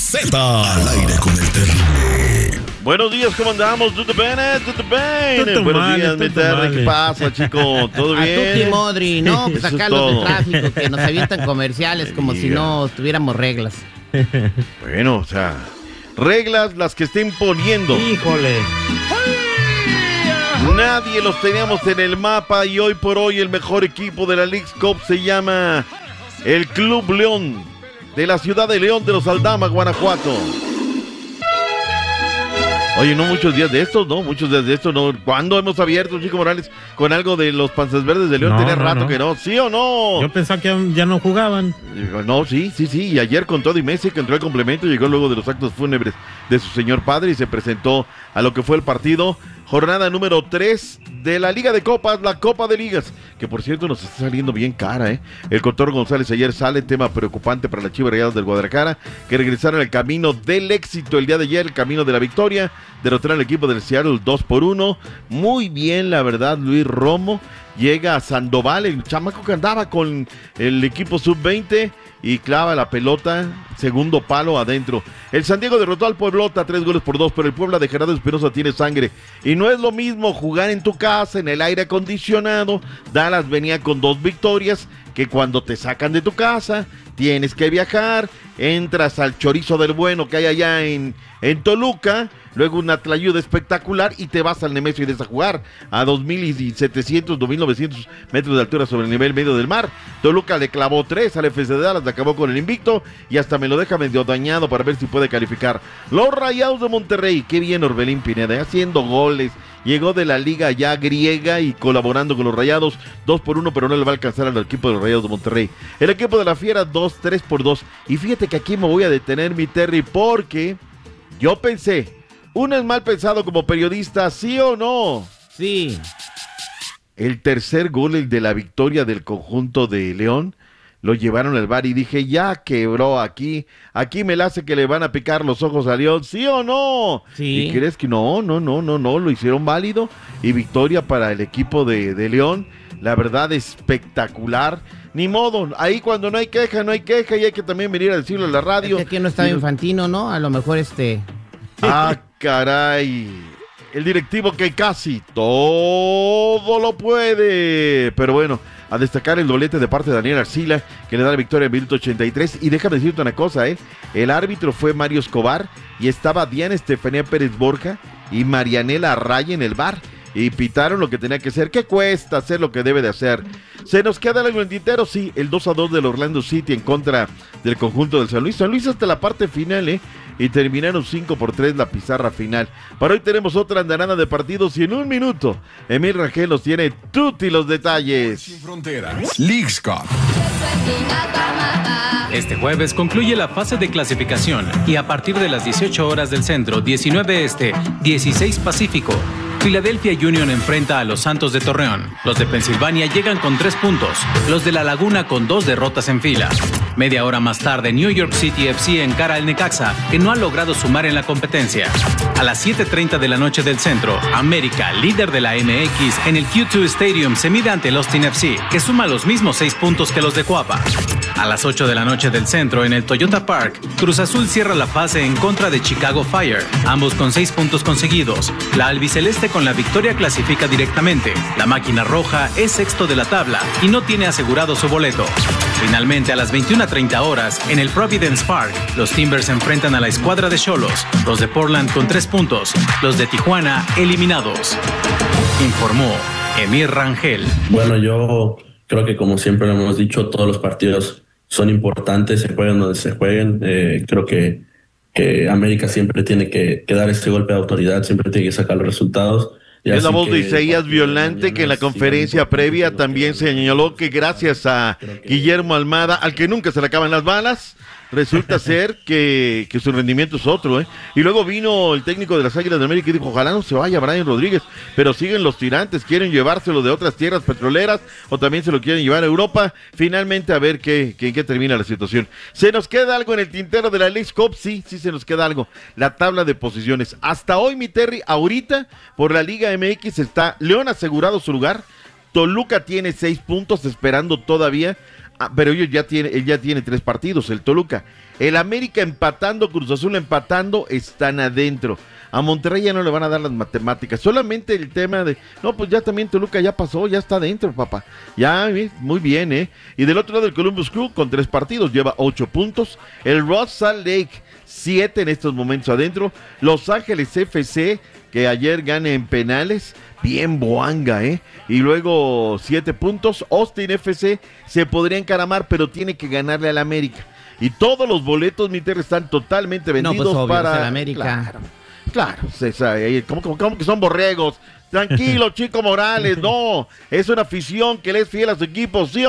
Z. Al aire con el terrible. Buenos días, ¿cómo andamos? ¿Tutto bene? ¿Tutto bene? Buenos días, mi Terry. ¿Qué pasa, chico? ¿Todo bien? A tutti modri, ¿no? Pues acá los de tráfico que nos avientan comerciales como si no tuviéramos reglas. Bueno, o sea, reglas las que estén poniendo. Híjole. Nadie los teníamos en el mapa y hoy por hoy el mejor equipo de la Leagues Cup se llama el Club León de la ciudad de León de los Aldama, Guanajuato. Oye, no muchos días de estos, ¿no? Muchos días de estos, ¿no? ¿Cuándo hemos abierto, Chico Morales, con algo de los Panzas Verdes de León? Tenía rato que no, ¿sí o no? Yo pensaba que ya no jugaban. No, sí, y ayer con todo y Messi que entró al complemento, llegó luego de los actos fúnebres de su señor padre y se presentó a lo que fue el partido. Jornada número 3 de la Liga de Copas, la Copa de Ligas, que por cierto nos está saliendo bien cara, ¿eh? El Cotorro González ayer sale, tema preocupante para las Chivas Rayadas del Guadalajara, que regresaron al camino del éxito el día de ayer, el camino de la victoria, derrotaron al equipo del Seattle 2-1, muy bien la verdad Luis Romo, llega a Sandoval, el chamaco que andaba con el equipo sub-20 y clava la pelota, segundo palo adentro. El San Diego derrotó al Pueblota 3-2, pero el Puebla de Gerardo Espinosa tiene sangre. Y no es lo mismo jugar en tu casa, en el aire acondicionado. Dallas venía con 2 victorias, que cuando te sacan de tu casa, tienes que viajar, entras al chorizo del bueno que hay allá en Toluca, luego una tlayuda espectacular y te vas al Nemesio y des a jugar a 2.700, 2.900 metros de altura sobre el nivel medio del mar. Toluca le clavó 3 al FC de Dallas, le acabó con el invicto y hasta me lo deja medio dañado para ver si puede calificar. Los Rayados de Monterrey, qué bien Orbelín Pineda, haciendo goles. Llegó de la liga ya griega y colaborando con los Rayados, 2-1, pero no le va a alcanzar al equipo de los Rayados de Monterrey. El equipo de la Fiera, 3-2. Y fíjate que aquí me voy a detener, mi Terry, porque yo pensé, uno es mal pensado como periodista, ¿sí o no? Sí. El tercer gol, el de la victoria del conjunto de León, lo llevaron al VAR y dije, ya quebró aquí me la hace que le van a picar los ojos a León, ¿sí o no? Sí. ¿Y crees que no, lo hicieron válido y victoria para el equipo de León, la verdad espectacular, ni modo, ahí cuando no hay queja y hay que también venir a decirlo en la radio. Es que aquí no estaba Infantino, ¿no? A lo mejor Ah, caray, el directivo que casi todo lo puede, pero bueno, a destacar el doblete de parte de Daniel Arcila, que le da la victoria en minuto 83, y déjame decirte una cosa, el árbitro fue Mario Escobar, y estaba Diana Estefanía Pérez Borja, y Marianela Arraya en el VAR, y pitaron lo que tenía que hacer. ¿Qué cuesta hacer lo que debe de hacer? ¿Se nos queda algo en tintero? Sí, el 2-2 del Orlando City en contra del conjunto del San Luis. San Luis hasta la parte final, y terminaron 5-3 la pizarra final. Para hoy tenemos otra andanada de partidos y en un minuto Emil Rangel nos tiene tutti los detalles. Sin fronteras, Leagues Cup. Este jueves concluye la fase de clasificación y a partir de las 18 horas del centro, 19 este, 16 pacífico, Philadelphia Union enfrenta a los Santos de Torreón. Los de Pensilvania llegan con 3 puntos, los de La Laguna con 2 derrotas en fila. Media hora más tarde, New York City FC encara al Necaxa, que no ha logrado sumar en la competencia. A las 7:30 de la noche del centro, América, líder de la MX, en el Q2 Stadium se mide ante el Austin FC, que suma los mismos 6 puntos que los de Coapa. A las 8 de la noche del centro, en el Toyota Park, Cruz Azul cierra la fase en contra de Chicago Fire, ambos con 6 puntos conseguidos. La albiceleste con la victoria clasifica directamente. La máquina roja es sexto de la tabla y no tiene asegurado su boleto. Finalmente, a las 21:30 horas, en el Providence Park, los Timbers se enfrentan a la escuadra de Xolos, los de Portland con 3 puntos, los de Tijuana eliminados. Informó Emir Rangel. Bueno, yo creo que como siempre lo hemos dicho, todos los partidos son importantes, se jueguen donde se jueguen. Creo que América siempre tiene que dar ese golpe de autoridad, siempre tiene que sacar los resultados. Es la voz de Isaías Violante, que en la conferencia previa también señaló que gracias a Guillermo Almada, al que nunca se le acaban las balas, resulta ser que su rendimiento es otro, Y luego vino el técnico de las Águilas de América y dijo, ojalá no se vaya Brian Rodríguez, pero siguen los tirantes, quieren llevárselo de otras tierras petroleras o también se lo quieren llevar a Europa. Finalmente a ver en qué termina la situación. ¿Se nos queda algo en el tintero de la Leagues Cup? Sí se nos queda algo. La tabla de posiciones. Hasta hoy, mi Terry, ahorita por la Liga MX está León asegurado su lugar, Toluca tiene 6 puntos esperando todavía, pero él ya tiene 3 partidos, el Toluca. El América empatando, Cruz Azul empatando, están adentro. A Monterrey ya no le van a dar las matemáticas. Solamente el tema de, no, pues ya también Toluca ya pasó, ya está adentro, papá. Ya, muy bien, ¿eh? Y del otro lado el Columbus Crew con 3 partidos, lleva 8 puntos. El Ross Salt Lake, 7 en estos momentos adentro. Los Ángeles FC, que ayer gana en penales. Bien Boanga, ¿eh? Y luego 7 puntos. Austin FC se podría encaramar, pero tiene que ganarle al América. Y todos los boletos, Miter, están totalmente vendidos, no, pues obvio, para el América. Claro, ¿cómo que son borregos? Tranquilo, Chico Morales, no, es una afición que le es fiel a su equipo, ¿sí o